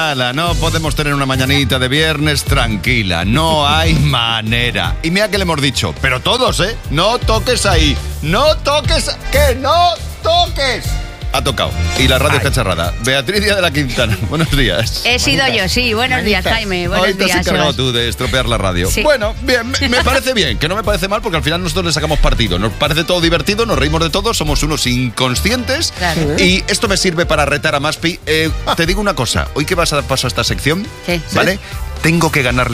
Nada, no podemos tener una mañanita de viernes tranquila. No hay manera. Y mira que le hemos dicho, pero todos, ¿eh? No toques ahí. No toques. ¡Que no toques! Ha tocado. Y la radio cacharrada. Beatriz Díaz de la Quintana. Buenos días. He sido yo, sí. Buenos días, Jaime. Buenos Hoy te días. has encargado tú de estropear la radio. Sí. Bueno, bien, me parece bien, que no me parece mal porque al final nosotros le sacamos partido. Nos parece todo divertido, nos reímos de todo, somos unos inconscientes. Claro. Y esto me sirve para retar a Maspi. Te digo una cosa, hoy que vas a pasar esta sección, Sí. ¿vale? Tengo que ganarle